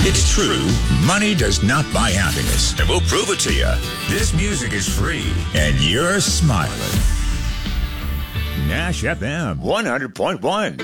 It's true, money does not buy happiness. And we'll prove it to you. This music is free, and you're smiling. Nash FM 100.1.